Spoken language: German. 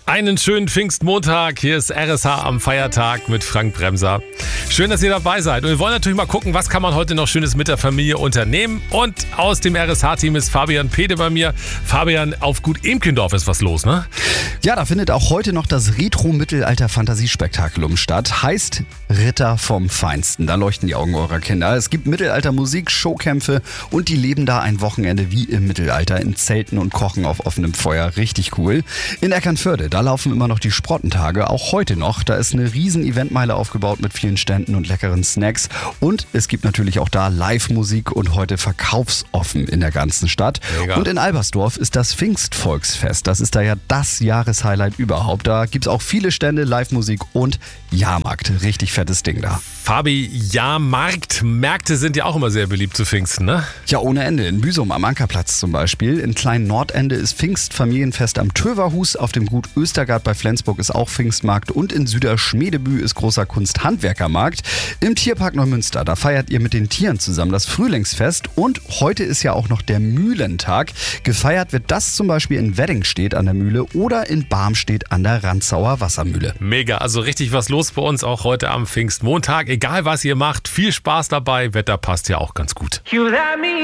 Einen schönen Pfingstmontag. Hier ist RSH am Feiertag mit Frank Bremser. Schön, dass ihr dabei seid. Und wir wollen natürlich mal gucken, was kann man heute noch Schönes mit der Familie unternehmen. Und aus dem RSH-Team ist Fabian Pede bei mir. Fabian, auf Gut Emkendorf ist was los, ne? Ja, da findet auch heute noch das Retro-Mittelalter-Fantasiespektakulum statt. Heißt Ritter vom Feinsten. Da leuchten die Augen eurer Kinder. Es gibt Mittelalter-Musik, Showkämpfe und die leben da ein Wochenende wie im Mittelalter in Zelten und kochen auf offenem Feuer. Richtig cool. In Eckernförde, da laufen immer noch die Sprottentage, auch heute noch. Da ist eine riesen Eventmeile aufgebaut mit vielen Ständen und leckeren Snacks. Und es gibt natürlich auch da Live-Musik und heute verkaufsoffen in der ganzen Stadt. Mega. Und in Albersdorf ist das Pfingstvolksfest. Das ist da ja das Jahreshighlight überhaupt. Da gibt es auch viele Stände, Live-Musik und Jahrmarkt. Richtig fettes Ding da. Fabi, Jahrmarkt. Märkte sind ja auch immer sehr beliebt zu Pfingsten, ne? Ja, ohne Ende. In Büsum am Ankerplatz zum Beispiel. In Klein Nordende ist Pfingstfamilienfest am Töverhus. Auf dem Gut Östergard bei Flensburg ist auch Pfingstmarkt. Und in Süderschmedebü ist großer Kunsthandwerkermarkt. Im Tierpark Neumünster, da feiert ihr mit den Tieren zusammen das Frühlingsfest. Und heute ist ja auch noch der Mühlentag. Gefeiert wird das zum Beispiel in Weddingstedt an der Mühle oder in Barmstedt an der Rantzauer Wassermühle. Mega, also richtig was los bei uns auch heute am Pfingstmontag. Egal was ihr macht, viel Spaß dabei. Wetter passt ja auch ganz gut.